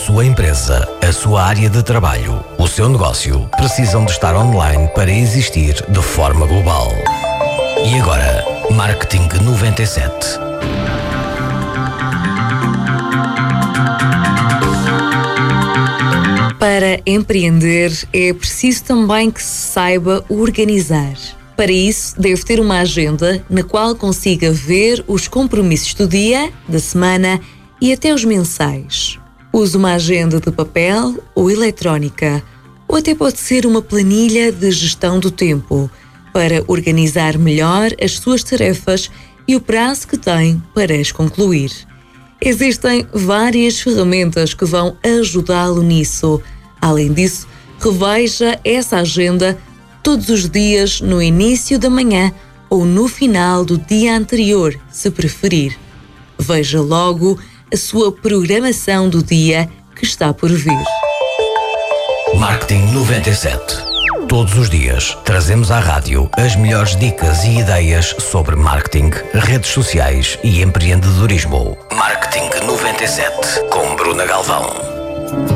sua empresa, a sua área de trabalho, o seu negócio precisam de estar online para existir de forma global. E agora, Marketing 97. Para empreender, é preciso também que se saiba organizar. Para isso, deve ter uma agenda na qual consiga ver os compromissos do dia, da semana e até os mensais. Use uma agenda de papel ou eletrónica, ou até pode ser uma planilha de gestão do tempo, para organizar melhor as suas tarefas e o prazo que tem para as concluir. Existem várias ferramentas que vão ajudá-lo nisso. Além disso, reveja essa agenda todos os dias no início da manhã ou no final do dia anterior, se preferir. Veja logo a sua programação do dia que está por vir. Marketing 97. Todos os dias trazemos à rádio as melhores dicas e ideias sobre marketing, redes sociais e empreendedorismo. Marketing 97 com Bruna Galvão.